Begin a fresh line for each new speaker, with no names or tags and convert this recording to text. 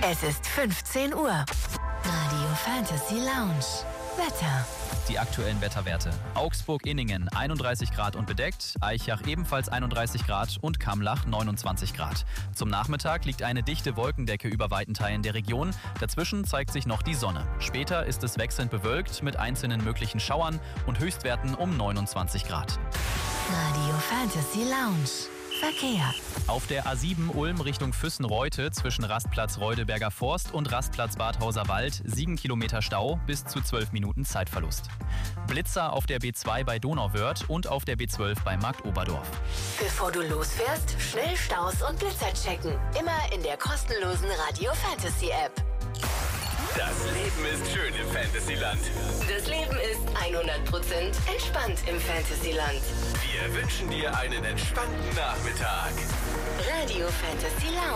Es ist 15 Uhr. Radio Fantasy Lounge. Wetter.
Die aktuellen Wetterwerte. Augsburg-Inningen 31 Grad und bedeckt, Aichach ebenfalls 31 Grad und Kamlach 29 Grad. Zum Nachmittag liegt eine dichte Wolkendecke über weiten Teilen der Region. Dazwischen zeigt sich noch die Sonne. Später ist es wechselnd bewölkt mit einzelnen möglichen Schauern und Höchstwerten um 29 Grad.
Radio Fantasy Lounge. Verkehr.
Auf der A7 Ulm Richtung Füssen-Reute zwischen Rastplatz Reudeberger Forst und Rastplatz Badhauser Wald 7 Kilometer Stau bis zu 12 Minuten Zeitverlust. Blitzer auf der B2 bei Donauwörth und auf der B12 bei Marktoberdorf.
Bevor du losfährst, schnell Staus und Blitzer checken. Immer in der kostenlosen Radio Fantasy App.
Das Leben ist schön im Fantasyland.
Das Leben ist 100% entspannt im Fantasyland.
Wir wünschen dir einen entspannten Nachmittag.
Radio Fantasy Lounge.